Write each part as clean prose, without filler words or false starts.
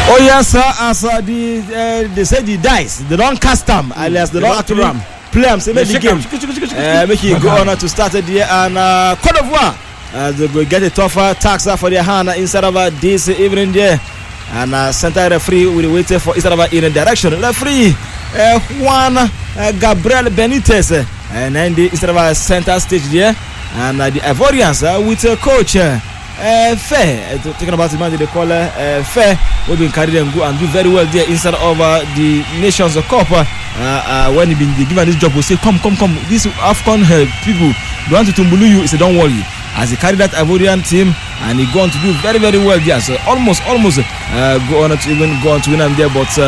Oh yes, sir. As they say the dice, they don't cast them, alias they don't actually play them. Say make the game, make it go on to start it here. And Côte d'Ivoire, they go get a tougher tax for their hand inside of this evening there. And center referee will wait for instead of in a direction. Referee Juan Gabriel Benitez, and then the instead of center stage there. And the Ivorians with coach Fair, talking about the man they call Fair, we've been carried and go and do very well there inside of the Nations Cup. When he been given this job, we say, come, these AFCON people, they want to tumbulu you. He said, don't worry. As he carried that Ivorian team and he go on to do very, very well there. So almost go on to even go on to win them there. But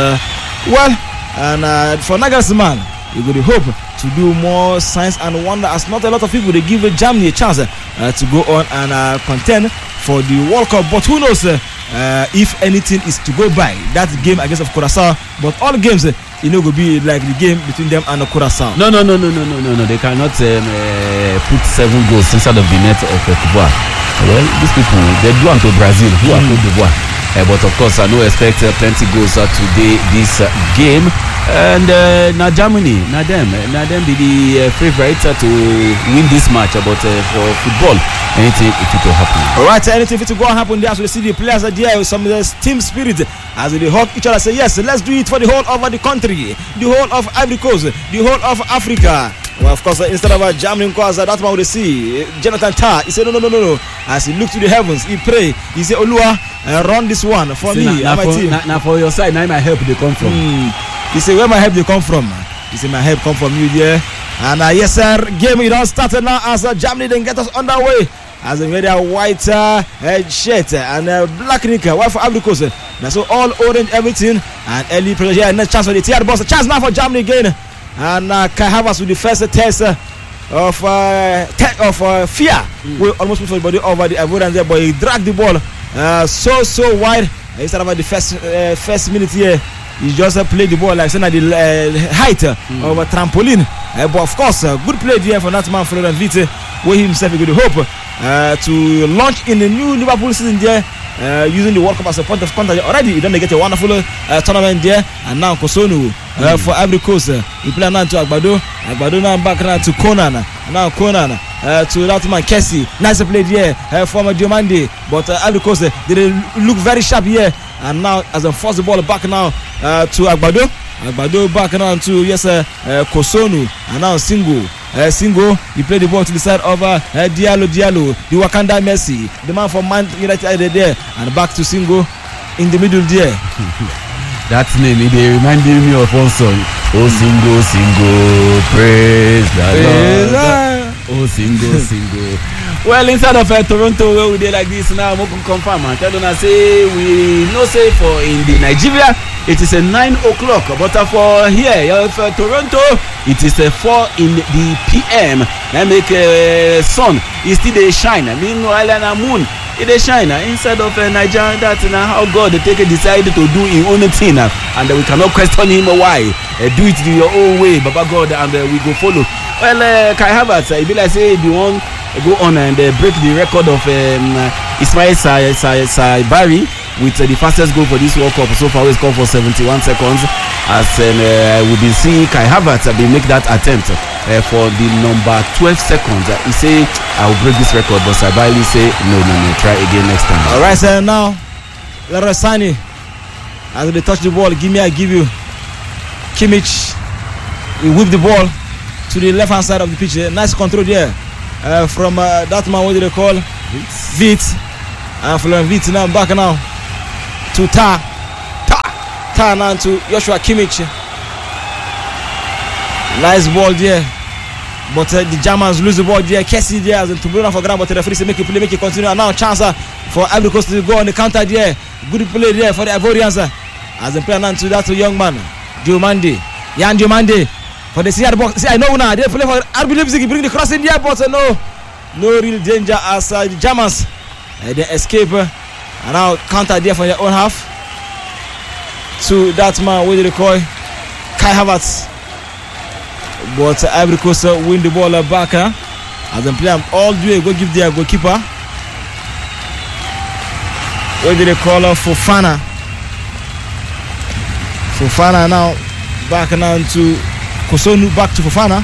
for Nagelsmann, he got the hope to do more science and wonder, as not a lot of people they give Germany a chance to go on and contend for the World Cup. But who knows if anything is to go by that game against of Curaçao. But all games will be like the game between them and Curaçao. No. They cannot put 7 goals inside of the net of Côte d'Ivoire. Well, these people they do unto Brazil, who are Côte d'Ivoire. But of course, I no expect plenty goals today this game. And now Germany, now them be the favorite to win this match. But for football, anything if it will happen. Alright, anything if it will go and happen there. So we see the players are there with some team spirit as they hug each other. Say yes, let's do it for the whole of the country, the whole of Ivory Coast, the whole of Africa. Well, of course, instead of Germany, that man would see Jonathan Tah. He said no. As he looked to the heavens, he prayed. He said, Olua, run this one for me and my team. Now for your side, now my help they come from. He said, where my help they come from? He said, my help come from you there. And yes, sir, game it all started now as Germany then get us underway. As they wear their white shirt and black knicker, white for Ivory Coast. Now so all orange everything and early pressure here. Next chance for the TR boss. Chance now for Germany again. And Kai Havertz with the first test of fear. We almost put the body over the Ivorians there, but he dragged the ball so wide. Instead of the first minute here, he just played the ball like saying at the height of a trampoline. But of course, good play there for that man Florian Wirtz, where he himself got the hope to launch in the new Liverpool season there. Using the World Cup as a point of contact already, he done get a wonderful tournament there. And now Kosunu for Ivory Coast, he play now to Agbado now back now to Conan, now Conan to that man Kessie. Nice play there from Diomande, but Ivory Coast they look very sharp here. And now as a force the ball back now to Agbado back now to Kosunu, and now Singo, he played the ball to the side of Diallo, the Wakanda Messi, the man from Man United there, and back to Singo in the middle there. That name, they reminded me of one song. Oh Singo, praise the Lord. Oh Singo. Well, inside of Toronto, where we did like this now, we can confirm and tell us say we know say for in the Nigeria it is 9 o'clock, but for here for Toronto it is 4 in the PM. I make sun is still they shine. Meanwhile, and moon it shine inside of Nigeria. That's how God decided to do his own thing, and we cannot question him why. Do it your own way, Baba God, and we go follow. Well, Kai Havertz, it be like say the one go on and break the record of Ismail Saibari with the fastest goal for this World Cup so far. He scored for 71 seconds. As we've been seeing Kai Havertz make that attempt for the number 12 seconds. He say, I will break this record, but Saibari say, no, try again next time. All right, sir. Now, Leroy Sané, as they touch the ball, give me, I give you. Kimmich, he whipped the ball to the left hand side of the pitch. Nice control there from that man. What do they call? Wirtz. And Florian Wirtz now back now to Tah now to Joshua Kimmich. Nice ball there, but the Germans lose the ball there. Kessie there as to bring for ground, but the referee say make it play, make it continue. And now chance for Ivory Coast to go on the counter there. Good play there for the Ivorians as they play now to that young man Yan Diomande for the CR box. See, I know now they play for RB Leipzig. Bring the cross in there, but no real danger as the Germans they escape and now counter there for their own half to that man with the call Kai Havertz. But Ivory Coast win the ball back as they play all the way. Go give their goalkeeper. What did they call Fofana? Fofana now back now to Kosonu, back to Fofana.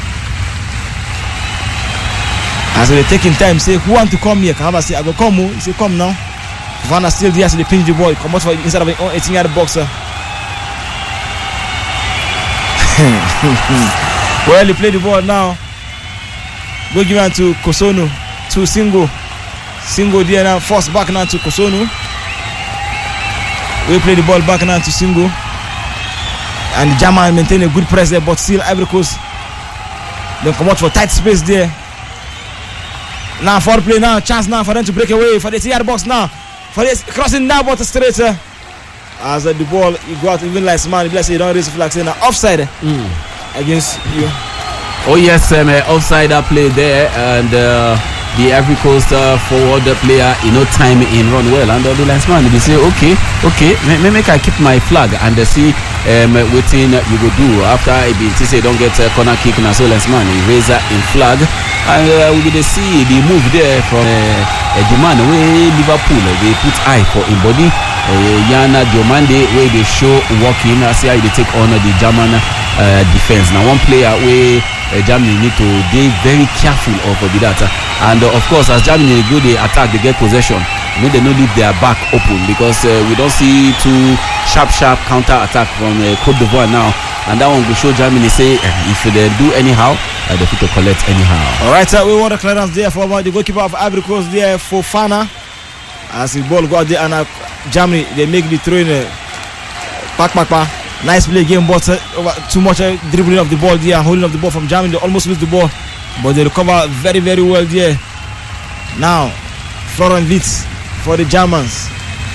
As they're taking time, say who want to come here? Kahaba say I go come. He say come now. Fofana still there, so they pinch the ball. Come out for inside of the 18-yard box. Well, he play the ball now. Go give it to Kosonu, to Singo. Singo there now, force back now to Kosonu. We play the ball back now to Singo. And the German maintain a good press there, but still Ivory Coast. They come out for tight space there. Now for play now, chance now for them to break away for the 18-yard box now. For this crossing now, but straight. As the ball, he go out even like man, let's say you don't raise the flag, say now offside against you. Oh yes, offside play there, and the Ivory Coast forward player, time in run well, and the linesman they say okay, make I keep my flag and see waiting you go do after it say don't get corner kick now, so linesman he raise in flag, and we will see the move there from the man way Liverpool they put eye for in body. Yana Diomande where they show walking, see how they take on the German defense. Now one player where Germany need to be very careful of that, and of course as Germany go they attack, they get possession, they don't leave their back open, because we don't see too sharp counter attack from Cote d'Ivoire now, and that one will show Germany say if they do anyhow they fit to collect anyhow. Alright, we want a clearance there for the goalkeeper of Ivory Coast there, Fofana, as the ball go out there, and Germany they make the throw in back. Nice play game, but too much dribbling of the ball there, holding of the ball from Germany. They almost lose the ball, but they recover very well there. Now Florian Wirtz for the Germans.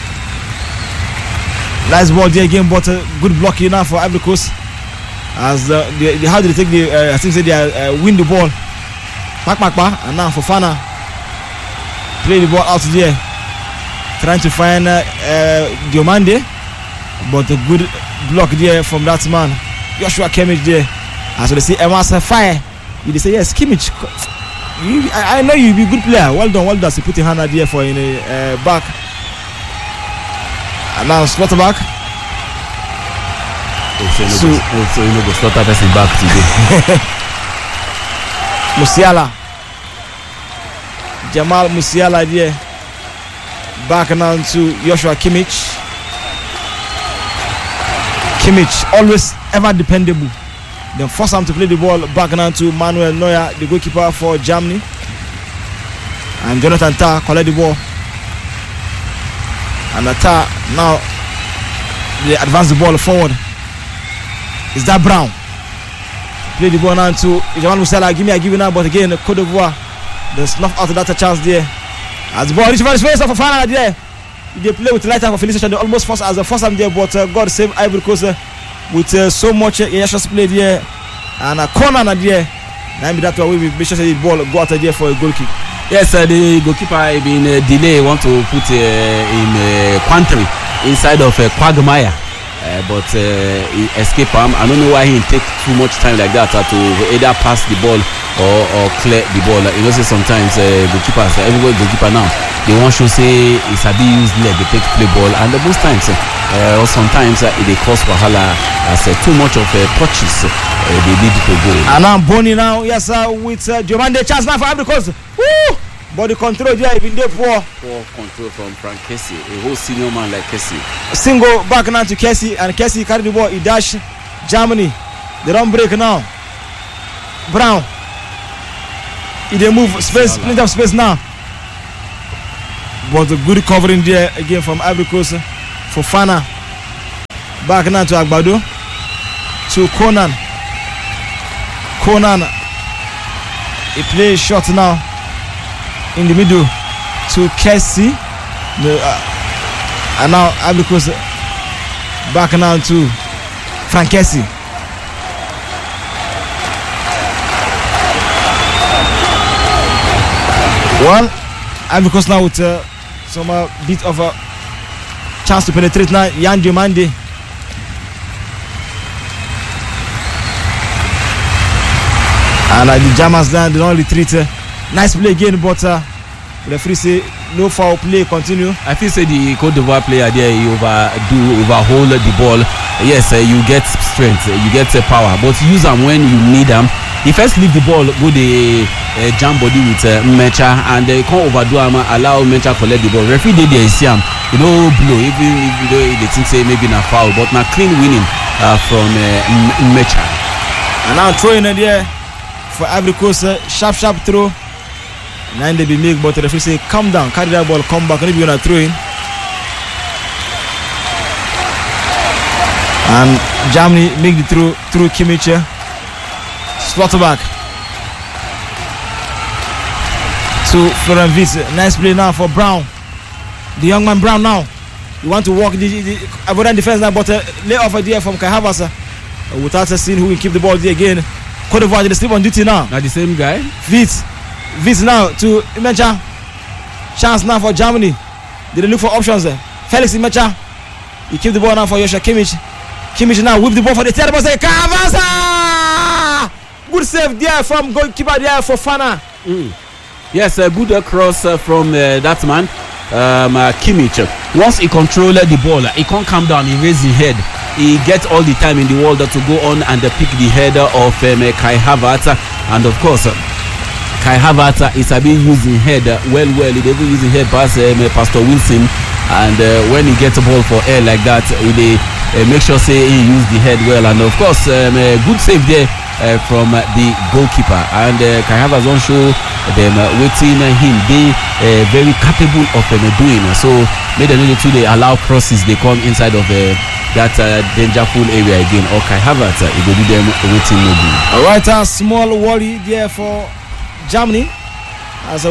Nice ball there again, but good blocking now for Ivory Coast. As how did they take the I think they win the ball. Back, and now Fofana play the ball out there, trying to find Diomande, but a good block there from that man Joshua Kimmich there. As they say Emerson Fire, they say yes Kimmich, I know you be a good player, well done. So put your hand out there for in a back, and now Slaughterback. So you know go Slaughter person back today. Musiala, Jamal Musiala there, back now to Joshua Kimmich. Kimmich, always ever dependable. Then force him to play the ball back now to Manuel Neuer, the goalkeeper for Germany. And Jonathan Tah collect the ball. And Tah now they advance the ball forward. Is that Brown? Play the ball now to Jamal Musiala. Give me now, but again Cote d'Ivoire they snuff out that chance there. As the ball reaches for his face for final there. They play with light for Felicitation. They almost force them there, but God save Ivory Coast with so much Yashas play there and a corner there. Maybe that's why we make sure the ball go out there for a goal kick. Yes, the goalkeeper been delay, want to put in Quantry inside of Quagmire. But he escaped him. I don't know why he take too much time like that to either pass the ball or clear the ball. You know, say sometimes goalkeepers, everywhere goalkeeper now, they want to say it's a bit used leg, they take play ball, and most times or sometimes they cause wahala as too much of touches they need to go. And now Bonnie now, yes, with Diomande, chance now for Ivory Coast. Woo! Body control there, even there poor control from Frank Kessie, a whole senior man like Kessie. Single back now to Kessie, and Kessie carry the ball, he dash Germany. They don't break now. Brown, they move space, plenty of space now. But a good covering there again from Ivory Coast. Fofana back now to Agbado, to Conan, he plays short now in the middle to Kessie, and now Ivory Coast back now to Frank Kessie. Well, Ivory Coast now with some bit of a chance to penetrate now. Yan Diomande. And the Germans now they don't retreat. Nice play again, but the referee say no foul play continue. I feel say the Cote d'Ivoire player there he overhold the ball. Yes, you get strength, you get power, but use them when you need them. He first leave the ball, go the jam body with Mecha, and they can't overdo him, allow Mecha collect the ball. Referee did there, see him, blow, even if they think say maybe na foul, but na clean winning from Mecha. And now throwing it there for Ivory Coast, sharp throw. Nine they be make, but the referee say calm down, carry that ball, come back, and if you're gonna throw in. And Germany make the through Kimmich. Slaughterback to Florian Wirtz. Nice play now for Brown. The young man Brown now. You want to walk the Ivorian defense now, but lay off idea from Kai Havertz without seeing who will keep the ball there again. Cote d'Ivoire is still on duty now. Not the same guy. Wirtz now to Imecha. Chance now for Germany. They look for options there. Felix Imecha. He keep the ball now for Joshua Kimmich. Kimmich now whip the ball for the third ball. Kai Havertz! Good save there from goalkeeper there for Fana. Yes, a good cross from that man, Kimmich. Once he controls the ball, he can't calm down, he raises his head. He gets all the time in the world to go on and pick the head of Kai Havertz. And of course, Kai Havertz is using head well. He even using head past Pastor Wilson. And when he gets a ball for air like that, he make sure say he use the head well. And of course, good save there. From the goalkeeper, and Kai Havertz don't show them waiting him. They very capable of doing so. Made another two. They allow crosses. They come inside of that dangerful area again. Or Kai Havertz, it will do them waiting. All right, a small worry there for Germany. As